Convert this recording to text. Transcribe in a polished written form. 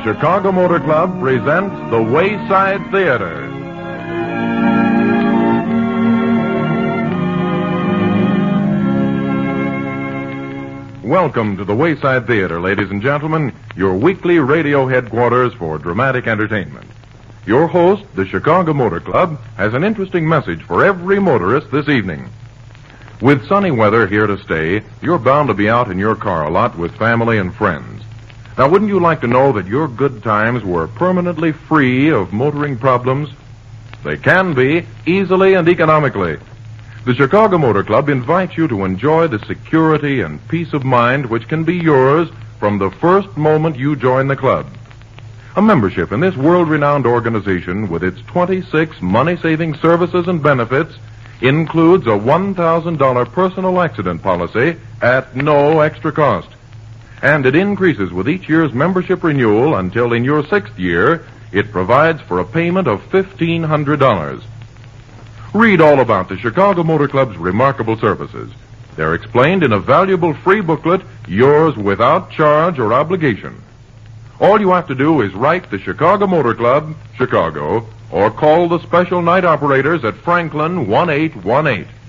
Chicago Motor Club presents The Wayside Theater. Welcome to the Wayside Theater, ladies and gentlemen, your weekly radio headquarters for dramatic entertainment. Your host, the Chicago Motor Club, has an interesting message for every motorist this evening. With sunny weather here to stay, you're bound to be out in your car a lot with family and friends. Now, wouldn't you like to know that your good times were permanently free of motoring problems? They can be, easily and economically. The Chicago Motor Club invites you to enjoy the security and peace of mind which can be yours from the first moment you join the club. A membership in this world-renowned organization with its 26 money-saving services and benefits includes a $1,000 personal accident policy at no extra cost. And it increases with each year's membership renewal until in your 6th year, it provides for a payment of $1,500. Read all about the Chicago Motor Club's remarkable services. They're explained in a valuable free booklet, yours without charge or obligation. All you have to do is write the Chicago Motor Club, Chicago, or call the special night operators at Franklin 1818.